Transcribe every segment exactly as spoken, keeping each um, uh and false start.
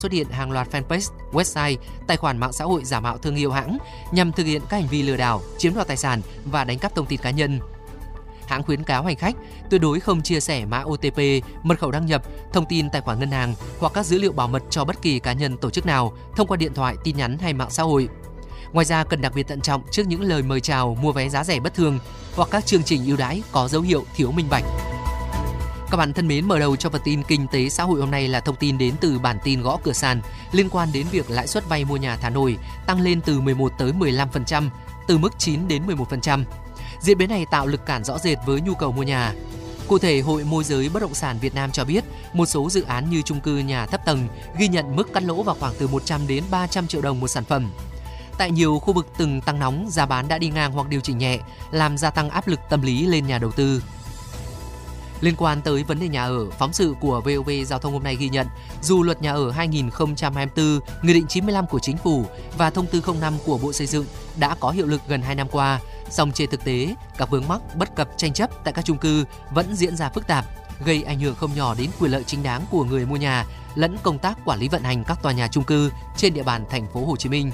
xuất hiện hàng loạt fanpage, website, tài khoản mạng xã hội giả mạo thương hiệu hãng nhằm thực hiện các hành vi lừa đảo, chiếm đoạt tài sản và đánh cắp thông tin cá nhân. Hãng khuyến cáo hành khách tuyệt đối không chia sẻ mã ô tê pê, mật khẩu đăng nhập, thông tin tài khoản ngân hàng hoặc các dữ liệu bảo mật cho bất kỳ cá nhân, tổ chức nào thông qua điện thoại, tin nhắn hay mạng xã hội. Ngoài ra, cần đặc biệt thận trọng trước những lời mời chào mua vé giá rẻ bất thường hoặc các chương trình ưu đãi có dấu hiệu thiếu minh bạch. Các bạn thân mến, mở đầu cho phần tin kinh tế xã hội hôm nay là thông tin đến từ bản tin gõ cửa sàn liên quan đến việc lãi suất vay mua nhà Hà Nội tăng lên từ mười một tới mười lăm phần trăm, từ mức chín đến mười một phần trăm. Diễn biến này tạo lực cản rõ rệt với nhu cầu mua nhà. Cụ thể, Hội Môi giới Bất động sản Việt Nam cho biết, một số dự án như chung cư nhà thấp tầng ghi nhận mức cắt lỗ vào khoảng từ một trăm đến ba trăm triệu đồng một sản phẩm. Tại nhiều khu vực từng tăng nóng, giá bán đã đi ngang hoặc điều chỉnh nhẹ, làm gia tăng áp lực tâm lý lên nhà đầu tư. Liên quan tới vấn đề nhà ở, phóng sự của vê o vê Giao thông hôm nay ghi nhận, dù luật nhà ở hai nghìn không trăm hai mươi tư, Nghị định chín mươi lăm của Chính phủ và Thông tư không năm của Bộ Xây dựng đã có hiệu lực gần hai năm qua, song trên thực tế, các vướng mắc, bất cập, tranh chấp tại các chung cư vẫn diễn ra phức tạp, gây ảnh hưởng không nhỏ đến quyền lợi chính đáng của người mua nhà lẫn công tác quản lý vận hành các tòa nhà chung cư trên địa bàn thành phố Hồ Chí Minh.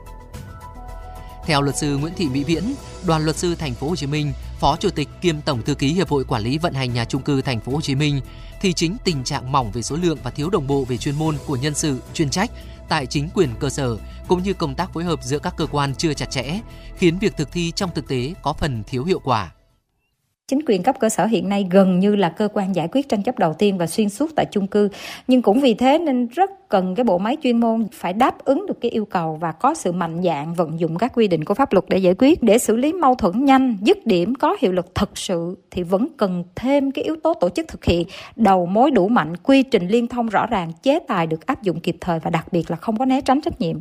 Theo luật sư Nguyễn Thị Mỹ Viễn, Đoàn luật sư thành phố Hồ Chí Minh, Phó Chủ tịch kiêm Tổng thư ký Hiệp hội Quản lý vận hành nhà chung cư thành phố Hồ Chí Minh, thì chính tình trạng mỏng về số lượng và thiếu đồng bộ về chuyên môn của nhân sự, chuyên trách tại chính quyền cơ sở cũng như công tác phối hợp giữa các cơ quan chưa chặt chẽ, khiến việc thực thi trong thực tế có phần thiếu hiệu quả. Chính quyền cấp cơ sở hiện nay gần như là cơ quan giải quyết tranh chấp đầu tiên và xuyên suốt tại chung cư, nhưng cũng vì thế nên rất cần cái bộ máy chuyên môn phải đáp ứng được cái yêu cầu và có sự mạnh dạn vận dụng các quy định của pháp luật để giải quyết, để xử lý mâu thuẫn nhanh, dứt điểm, có hiệu lực thật sự thì vẫn cần thêm cái yếu tố tổ chức thực hiện, đầu mối đủ mạnh, quy trình liên thông rõ ràng, chế tài được áp dụng kịp thời và đặc biệt là không có né tránh trách nhiệm.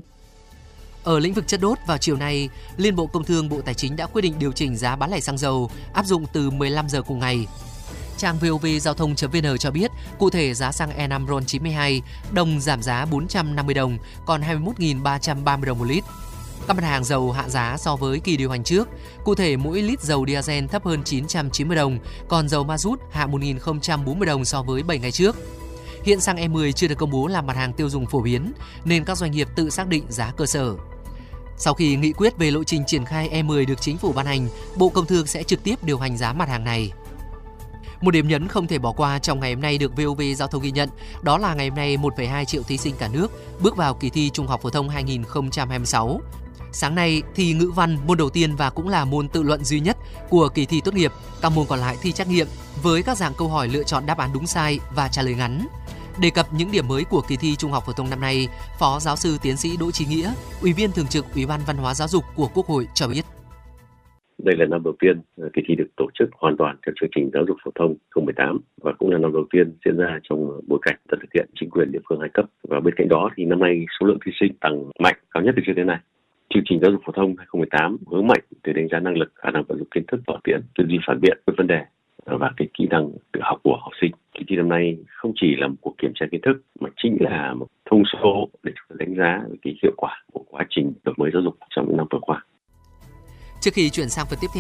Ở lĩnh vực chất đốt, vào chiều nay, Liên Bộ Công Thương, Bộ Tài chính đã quyết định điều chỉnh giá bán lẻ xăng dầu áp dụng từ mười lăm giờ cùng ngày. Trang vê o vê Giao thông chấm vê en cho biết, cụ thể giá xăng E năm RON chín mươi hai đồng giảm giá bốn trăm năm mươi đồng, còn hai mươi mốt nghìn ba trăm ba mươi đồng một lít. Các mặt hàng dầu hạ giá so với kỳ điều hành trước, cụ thể mỗi lít dầu diesel thấp hơn chín trăm chín mươi đồng, còn dầu ma rút hạ một nghìn không trăm bốn mươi đồng so với bảy ngày trước. Hiện xăng E mười chưa được công bố làm mặt hàng tiêu dùng phổ biến, nên các doanh nghiệp tự xác định giá cơ sở. Sau khi nghị quyết về lộ trình triển khai E mười được Chính phủ ban hành, Bộ Công Thương sẽ trực tiếp điều hành giá mặt hàng này. Một điểm nhấn không thể bỏ qua trong ngày hôm nay được vê o vê Giao thông ghi nhận, đó là ngày hôm nay một phẩy hai triệu thí sinh cả nước bước vào kỳ thi Trung học phổ thông hai nghìn không trăm hai mươi sáu. Sáng nay, thi ngữ văn, môn đầu tiên và cũng là môn tự luận duy nhất của kỳ thi tốt nghiệp. Các môn còn lại thi trắc nghiệm với các dạng câu hỏi lựa chọn đáp án đúng sai và trả lời ngắn. Đề cập những điểm mới của kỳ thi Trung học phổ thông năm nay, Phó Giáo sư Tiến sĩ Đỗ Chí Nghĩa, Ủy viên Thường trực Ủy ban Văn hóa Giáo dục của Quốc hội cho biết. Đây là năm đầu tiên kỳ thi được tổ chức hoàn toàn theo chương trình giáo dục phổ thông không một tám và cũng là năm đầu tiên diễn ra trong bối cảnh thực hiện chính quyền địa phương hai cấp. Và bên cạnh đó thì năm nay số lượng thí sinh tăng mạnh, cao nhất từ trước đến nay. Chương trình giáo dục phổ thông hai không một tám hướng mạnh để đánh giá năng lực, khả năng vận dụng kiến thức, thực tiễn, tư duy phản biện với vấn đề và cái kỹ năng tự học của học sinh. Kỳ thi năm nay không chỉ là một cuộc kiểm tra kiến thức mà chính là một thông số để đánh giá cái hiệu quả của quá trình đổi mới giáo dục trong những năm vừa qua. Trước khi chuyển sang phần tiếp theo